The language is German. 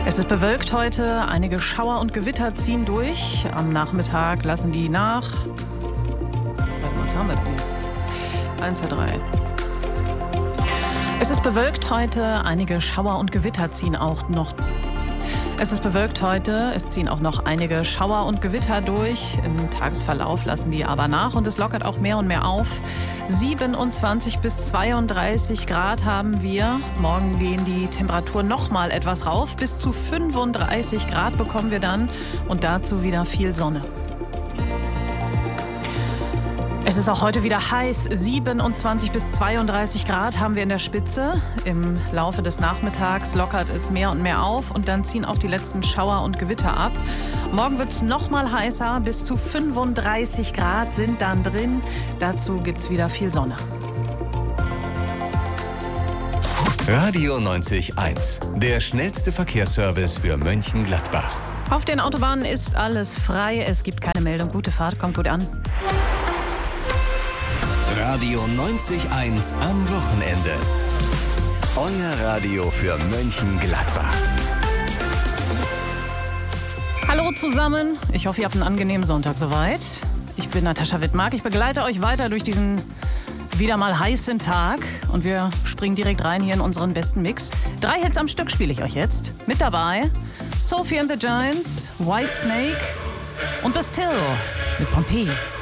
Es ist bewölkt heute, einige Schauer und Gewitter ziehen durch. Am Nachmittag lassen die nach. Was haben wir denn jetzt? 1, 2, 3. Es ist bewölkt heute, einige Schauer und Gewitter ziehen auch noch. Es ist bewölkt heute, es ziehen auch noch einige Schauer und Gewitter durch. Im Tagesverlauf lassen die aber nach und es lockert auch mehr und mehr auf. 27 bis 32 Grad haben wir. Morgen gehen die Temperaturen noch mal etwas rauf. Bis zu 35 Grad bekommen wir dann und dazu wieder viel Sonne. Es ist auch heute wieder heiß. 27 bis 32 Grad haben wir in der Spitze. Im Laufe des Nachmittags lockert es mehr und mehr auf und dann ziehen auch die letzten Schauer und Gewitter ab. Morgen wird es noch mal heißer. Bis zu 35 Grad sind dann drin. Dazu gibt es wieder viel Sonne. Radio 90.1, der schnellste Verkehrsservice für Mönchengladbach. Auf den Autobahnen ist alles frei. Es gibt keine Meldung. Gute Fahrt, kommt gut an. Radio 90.1 am Wochenende. Euer Radio für Mönchengladbach. Hallo zusammen. Ich hoffe, ihr habt einen angenehmen Sonntag soweit. Ich bin Natascha Wittmark. Ich begleite euch weiter durch diesen wieder mal heißen Tag. Und wir springen direkt rein hier in unseren besten Mix. 3 Hits am Stück spiele ich euch jetzt. Mit dabei Sophie and the Giants, Whitesnake und Bastille mit Pompeii.